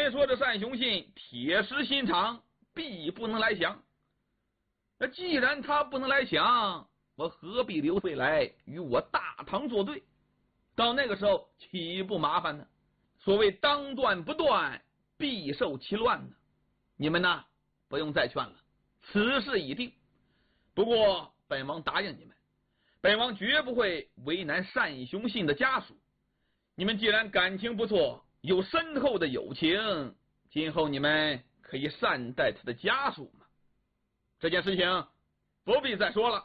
虽说这单雄信铁石心肠，必不能来降。那既然他不能来降，我何必留回来与我大唐作对？到那个时候岂不麻烦呢？所谓当断不断，必受其乱呢。你们呢，不用再劝了，此事已定。不过本王答应你们，本王绝不会为难单雄信的家属。你们既然感情不错，有深厚的友情，今后你们可以善待他的家属嘛。这件事情不必再说了。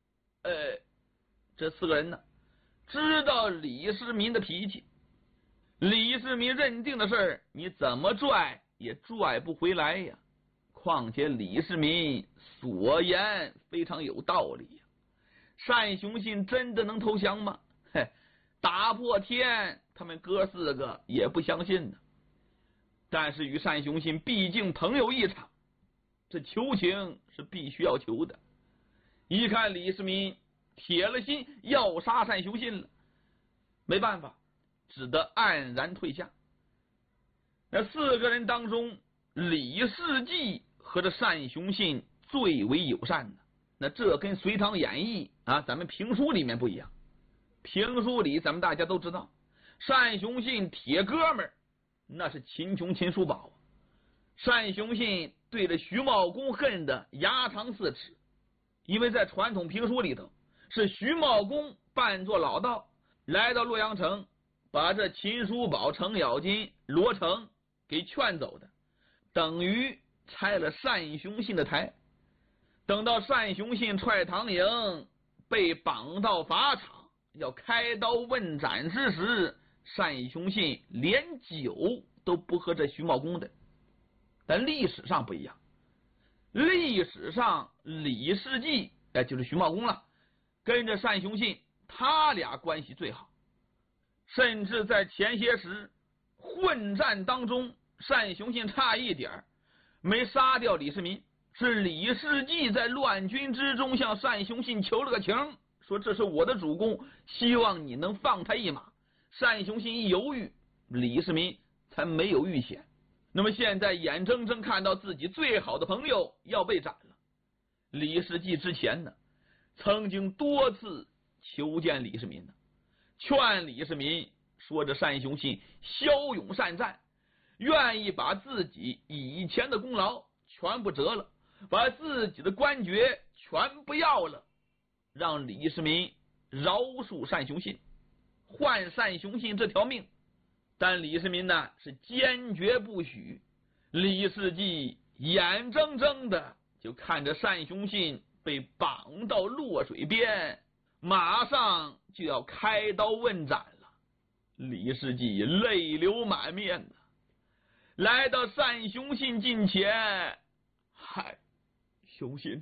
这四个人呢，知道李世民的脾气，李世民认定的事儿，你怎么拽也拽不回来呀。况且李世民所言非常有道理呀。单雄信真的能投降吗？打破天，他们哥四个也不相信呢。但是与单雄信毕竟朋友一场，这求情是必须要求的。一看李世民铁了心要杀单雄信了，没办法，只得黯然退下。那四个人当中，李世继和这单雄信最为友善的。那这跟隋唐演义咱们评书里面不一样。评书里咱们大家都知道，单雄信铁哥们儿那是秦琼秦叔宝。单雄信对着徐茂公恨得牙长4尺，因为在传统评书里头，是徐茂公扮作老道来到洛阳城，把这秦叔宝、程咬金、罗成给劝走的，等于拆了单雄信的台。等到单雄信踹唐营，被绑到法场要开刀问斩之时，单雄信连酒都不喝这徐茂公的。但历史上不一样，历史上李世继就是徐茂公了，跟着单雄信他俩关系最好。甚至在前些时混战当中，单雄信差一点没杀掉李世民，是李世继在乱军之中向单雄信求了个情，说这是我的主公，希望你能放他一马。单雄信一犹豫，李世民才没有遇险。那么现在眼睁睁看到自己最好的朋友要被斩了，李世继之前呢，曾经多次求见李世民呢，劝李世民说这单雄信骁勇善战，愿意把自己以前的功劳全部折了，把自己的官爵全不要了，让李世民饶恕单雄信，换单雄信这条命。但李世民呢是坚决不许。李世继眼睁睁的就看着单雄信被绑到洛水边，马上就要开刀问斩了。李世继泪流满面来到单雄信近前，嗨，雄信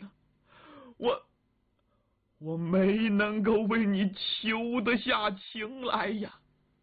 我没能够为你求得下情来呀。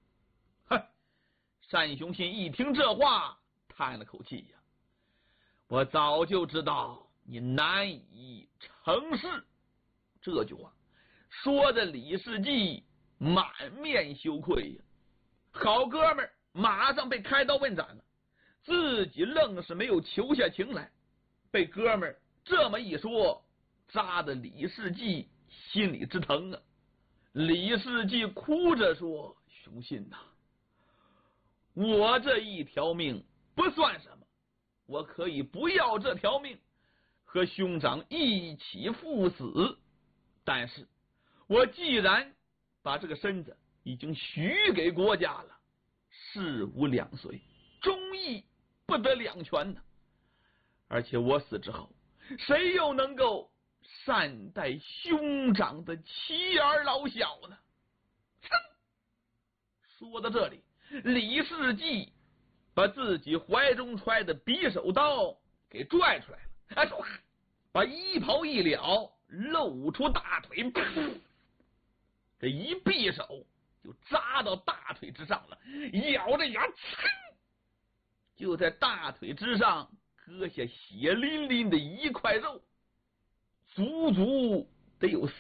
单雄信一听这话，叹了口气呀，我早就知道你难以成事。这句话说的李世继满面羞愧呀，好哥们儿马上被开刀问斩了，自己愣是没有求下情来，被哥们儿这么一说，扎的李世继心里直疼啊。李世继哭着说，雄信呐，我这一条命不算什么，我可以不要这条命，和兄长一起赴死，但是我既然把这个身子已经许给国家了，事无两随，忠义不得两全呢。而且我死之后，谁又能够善待兄长的妻儿老小呢？说到这里，李世继把自己怀中揣的匕首刀给拽出来了，把衣袍一了，露出大腿，这一匕首就扎到大腿之上了，咬着牙，就在大腿之上割下血淋淋的一块肉，足足得有